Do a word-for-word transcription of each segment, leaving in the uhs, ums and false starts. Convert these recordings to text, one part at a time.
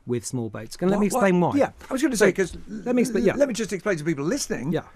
with small boats. And let me explain why. Yeah, I was going to say, because let me explain. Yeah. let me just explain to people listening. Yeah.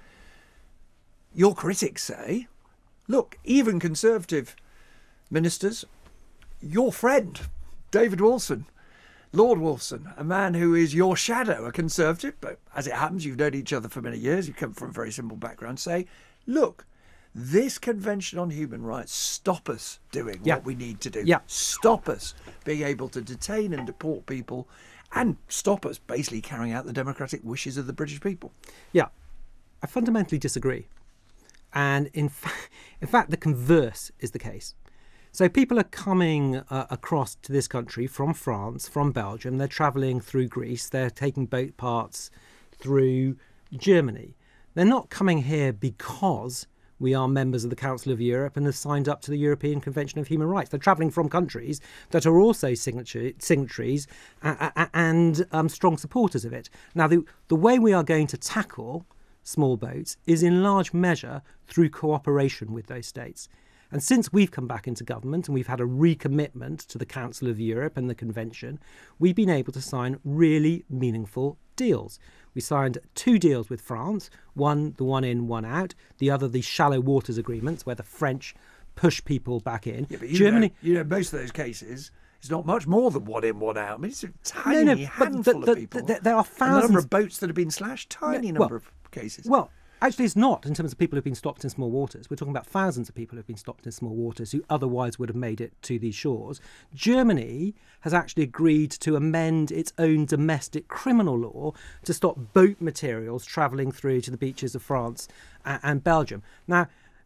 Your critics say, look, even Conservative ministers, your friend, David Wilson, Lord Wilson, a man who is your shadow, a Conservative, but as it happens, you've known each other for many years, you come from a very simple background, say, look, this Convention on Human Rights stop us doing yeah. what we need to do. Yeah. Stop us being able to detain and deport people, and stop us basically carrying out the democratic wishes of the British people. Yeah, I fundamentally disagree. And in, fa- in fact, the converse is the case. So people are coming uh, across to this country from France, from Belgium. They're travelling through Greece. They're taking boat parts through Germany. They're not coming here because we are members of the Council of Europe and have signed up to the European Convention of Human Rights. They're travelling from countries that are also signature, signatories uh, uh, and um, strong supporters of it. Now, the, the way we are going to tackle small boats is in large measure through cooperation with those states. And since we've come back into government and we've had a recommitment to the Council of Europe and the Convention, we've been able to sign really meaningful deals. We signed two deals with France, one the one in, one out, the other the shallow waters agreements where the French push people back in. Yeah, but you Germany, know, you know, most of those cases, it's not much more than one in, one out. I mean, it's a tiny no, no, handful but the, the, of people. The, the, there are thousands. And the number of boats that have been slashed, tiny Yeah, number well, of cases. Well, actually, it's not in terms of people who've been stopped in small waters. We're talking about thousands of people who've been stopped in small waters who otherwise would have made it to these shores. Germany has actually agreed to amend its own domestic criminal law to stop boat materials travelling through to the beaches of France and, and Belgium. Now,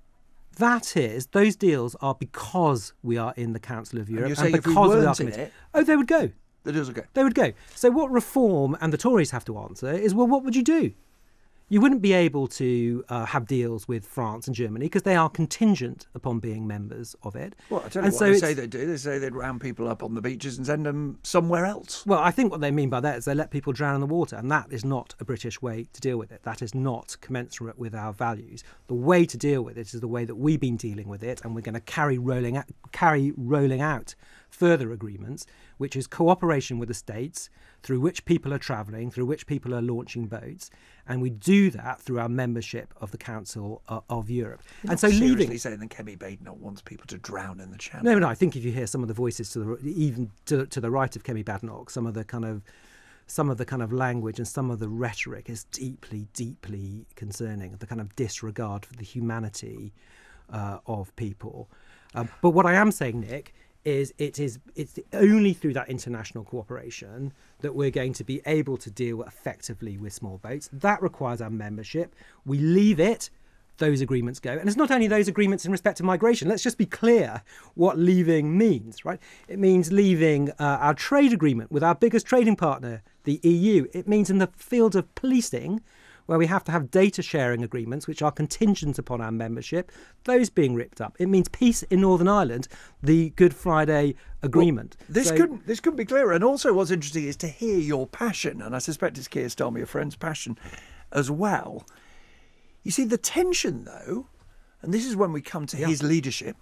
that is, those deals are because we are in the Council of Europe. And you're saying and if we because we weren't are in committed. it, Oh, they would go. the deals will go. They would go. So what Reform and the Tories have to answer is, well, what would you do? You wouldn't be able to uh, have deals with France and Germany because they are contingent upon being members of it. Well, I tell you And what so they it's- say they do. They say they'd round people up on the beaches and send them somewhere else. Well, I think what they mean by that is they let people drown in the water, and that is not a British way to deal with it. That is not commensurate with our values. The way to deal with it is the way that we've been dealing with it, and we're going to carry rolling out, carry rolling out further agreements, which is cooperation with the states through which people are travelling, through which people are launching boats, and we do that through our membership of the Council of, of Europe. You're and not so seriously leaving. saying that Kemi Badenoch wants people to drown in the channel. No, no. I think if you hear some of the voices to the even to, to the right of Kemi Badenoch, some of the kind of some of the kind of language and some of the rhetoric is deeply, deeply concerning. The kind of disregard for the humanity uh, of people. Um, but what I am saying, Nick, is it is it's only through that international cooperation that we're going to be able to deal effectively with small boats. That requires our membership. We leave it, those agreements go. And it's not only those agreements in respect to migration. Let's just be clear what leaving means, right? It means leaving uh, our trade agreement with our biggest trading partner, the E U. It means in the field of policing, where we have to have data sharing agreements which are contingent upon our membership, those being ripped up. It means peace in Northern Ireland, the Good Friday Agreement. Well, this So- couldn't this couldn't be clearer. And also what's interesting is to hear your passion, and I suspect it's Keir Starmer, your friend's passion as well. You see, the tension, though, and this is when we come to Yeah. his leadership,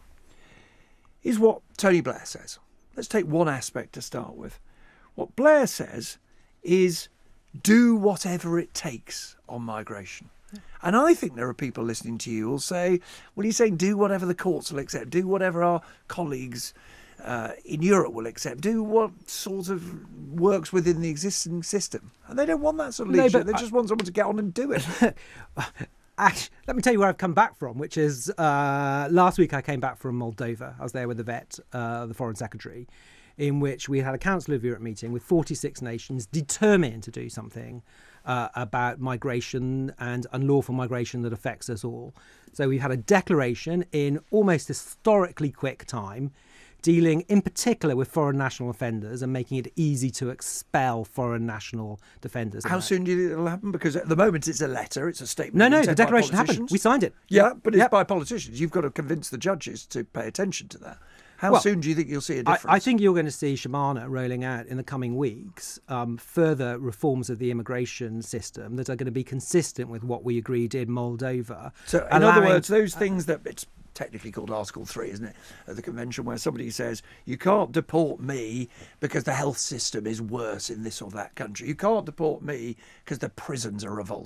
is what Tony Blair says. Let's take one aspect to start with. What Blair says is do whatever it takes on migration. And I think there are people listening to you who will say, well, he's saying do whatever the courts will accept, do whatever our colleagues uh, in Europe will accept, do what sort of works within the existing system. And they don't want that sort of No, leadership. but They just want someone to get on and do it. Ash, let me tell you where I've come back from, which is uh, last week I came back from Moldova. I was there with the vet, uh, the Foreign Secretary, in which we had a Council of Europe meeting with forty-six nations determined to do something uh, about migration and unlawful migration that affects us all. So we had a declaration in almost historically quick time, dealing in particular with foreign national offenders and making it easy to expel foreign national defenders. How soon do you think it'll happen? Because at the moment it's a letter, it's a statement. No, no, being the sent by declaration happened. politicians. We signed it. Yeah, but it's Yep. by politicians. You've got to convince the judges to pay attention to that. How Well, soon do you think you'll see a I, difference? I think you're going to see Shamana rolling out in the coming weeks um, further reforms of the immigration system that are going to be consistent with what we agreed in Moldova. So, in other allowing- words, those things that it's technically called Article three, isn't it, of the Convention, where somebody says, you can't deport me because the health system is worse in this or that country. You can't deport me because the prisons are revolting.